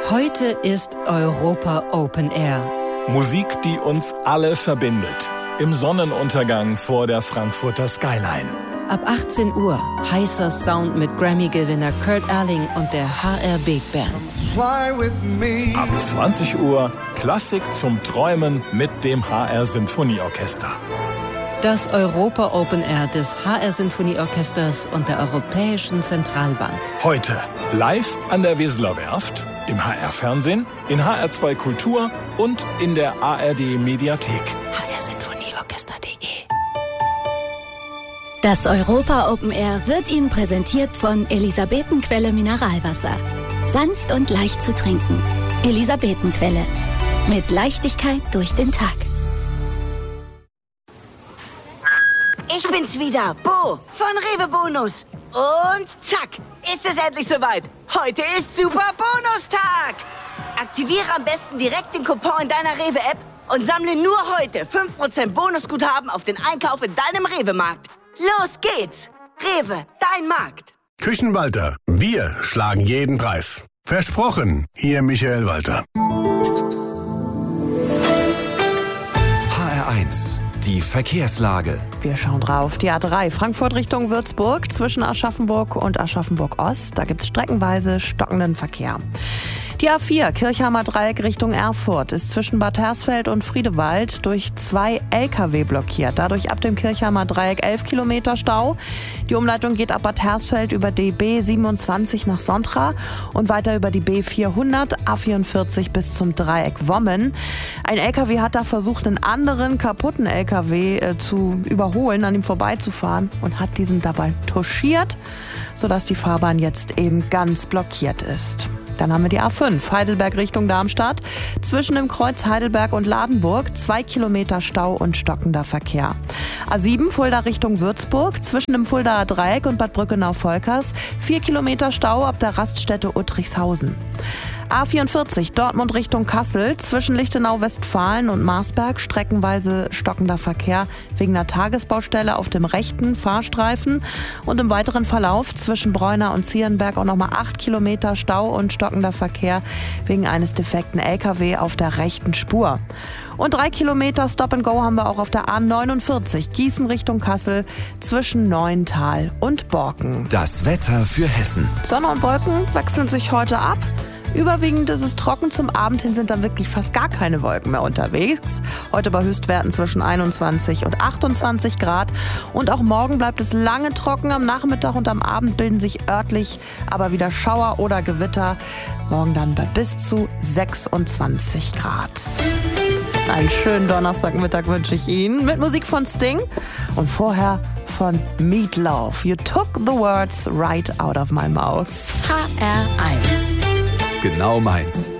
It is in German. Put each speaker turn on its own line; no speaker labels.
Heute ist Europa Open Air.
Musik, die uns alle verbindet. Im Sonnenuntergang vor der Frankfurter Skyline.
Ab 18 Uhr heißer Sound mit Grammy-Gewinner Kurt Erling und der HR Big Band.
Ab 20 Uhr Klassik zum Träumen mit dem HR Sinfonieorchester.
Das Europa Open Air des HR Sinfonieorchesters und der Europäischen Zentralbank.
Heute live an der Weseler Werft, im HR-Fernsehen, in HR2 Kultur und in der ARD-Mediathek.
hrsinfonieorchester.de.
Das Europa Open Air wird Ihnen präsentiert von Elisabetenquelle Mineralwasser. Sanft und leicht zu trinken. Elisabetenquelle. Mit Leichtigkeit durch den Tag.
Ich bin's wieder, Bo von Rewe Bonus. Und zack, ist es endlich soweit. Heute ist Super Bonustag. Aktiviere am besten direkt den Coupon in deiner Rewe-App und sammle nur heute 5% Bonusguthaben auf den Einkauf in deinem Rewe-Markt. Los geht's. Rewe, dein Markt.
Küchenwalter, wir schlagen jeden Preis. Versprochen, Ihr Michael Walter.
HR1, die Verkehrslage.
Wir schauen drauf. Die A3 Frankfurt Richtung Würzburg zwischen Aschaffenburg und Aschaffenburg-Ost. Da gibt es streckenweise stockenden Verkehr. Die A4 Kirchheimer Dreieck Richtung Erfurt ist zwischen Bad Hersfeld und Friedewald durch 2 Lkw blockiert. Dadurch ab dem Kirchheimer Dreieck 11 Kilometer Stau. Die Umleitung geht ab Bad Hersfeld über die B27 nach Sontra und weiter über die B400, A44 bis zum Dreieck Wommen. Ein Lkw hat da versucht, einen anderen kaputten Lkw zu überholen, an ihm vorbeizufahren und hat diesen dabei touchiert, sodass die Fahrbahn jetzt eben ganz blockiert ist. Dann haben wir die A5, Heidelberg Richtung Darmstadt. Zwischen dem Kreuz Heidelberg und Ladenburg 2 Kilometer Stau und stockender Verkehr. A7, Fulda Richtung Würzburg. Zwischen dem Fuldaer Dreieck und Bad Brückenau-Volkers 4 Kilometer Stau ab der Raststätte Uttrichshausen. A44, Dortmund Richtung Kassel, zwischen Lichtenau-Westfalen und Marsberg streckenweise stockender Verkehr wegen einer Tagesbaustelle auf dem rechten Fahrstreifen und im weiteren Verlauf zwischen Bräuner und Zierenberg auch nochmal 8 Kilometer Stau und stockender Verkehr wegen eines defekten LKW auf der rechten Spur. Und 3 Kilometer Stop and Go haben wir auch auf der A49, Gießen Richtung Kassel, zwischen Neuental und Borken.
Das Wetter für Hessen.
Sonne und Wolken wechseln sich heute ab. Überwiegend ist es trocken, zum Abend hin sind dann wirklich fast gar keine Wolken mehr unterwegs. Heute bei Höchstwerten zwischen 21 und 28 Grad. Und auch morgen bleibt es lange trocken. Am Nachmittag und am Abend bilden sich örtlich aber wieder Schauer oder Gewitter. Morgen dann bei bis zu 26 Grad. Einen schönen Donnerstagmittag wünsche ich Ihnen mit Musik von Sting und vorher von Meat Loaf. You took the words right out of my mouth.
HR1.
Genau meins.